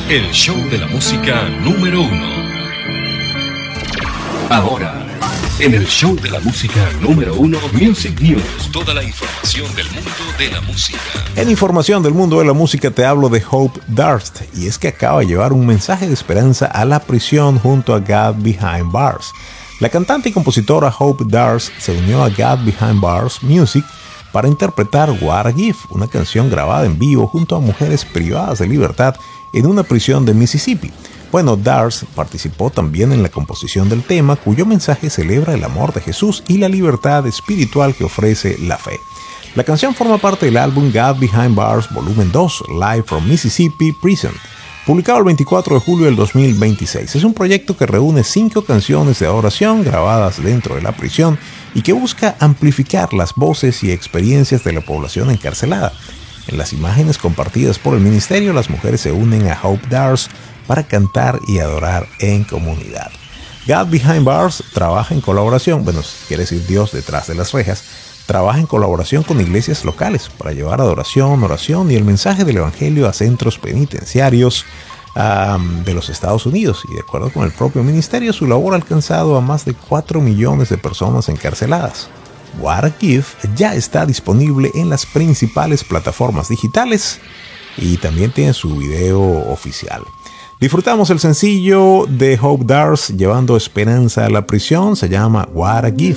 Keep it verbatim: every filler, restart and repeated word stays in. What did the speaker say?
el show de la música número uno. Ahora, en el show de la música número uno, Music News. Toda la información del mundo de la música. En información del mundo de la música te hablo de Hope Darst, y es que acaba de llevar un mensaje de esperanza a la prisión junto a God Behind Bars. La cantante y compositora Hope Darst se unió a God Behind Bars Music para interpretar What a Gift, una canción grabada en vivo junto a mujeres privadas de libertad en una prisión de Mississippi. Bueno, Darst participó también en la composición del tema, cuyo mensaje celebra el amor de Jesús y la libertad espiritual que ofrece la fe. La canción forma parte del álbum God Behind Bars Volumen dos, Live from Mississippi Prison, publicado el veinticuatro de julio del dos mil veintiséis. Es un proyecto que reúne cinco canciones de adoración grabadas dentro de la prisión y que busca amplificar las voces y experiencias de la población encarcelada. En las imágenes compartidas por el ministerio, las mujeres se unen a Hope Darst para cantar y adorar en comunidad. God Behind Bars trabaja en colaboración, bueno, quiere decir Dios detrás de las rejas, trabaja en colaboración con iglesias locales para llevar adoración, oración y el mensaje del evangelio a centros penitenciarios um, de los Estados Unidos. Y de acuerdo con el propio ministerio, su labor ha alcanzado a más de cuatro millones de personas encarceladas. What a Gift ya está disponible en las principales plataformas digitales y también tiene su video oficial. Disfrutamos el sencillo de Hope Darst llevando esperanza a la prisión, se llama What a Gift.